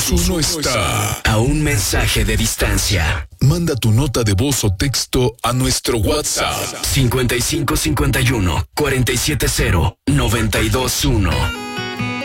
Uno está a un mensaje de distancia. Manda tu nota de voz o texto a nuestro WhatsApp 5551 470 921.